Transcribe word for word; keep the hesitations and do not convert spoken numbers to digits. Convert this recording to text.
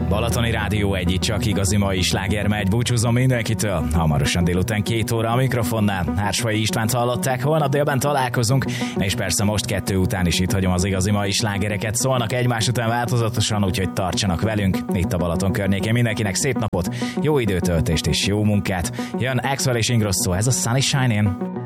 Balatoni Rádió egy, csak igazi mai sláger megy. Búcsúzom mindenkitől. Hamarosan délután két óra a mikrofonnál. Hársfai Istvánt hallották, holnap délben találkozunk, és persze most kettő után is itt hagyom az igazi mai slágereket. Szólnak egymás után változatosan, úgyhogy tartsanak velünk. Itt a Balaton környékén mindenkinek szép napot, jó időtöltést és jó munkát. Jön Axwell és Ingrosso, ez a Sunny Shine In.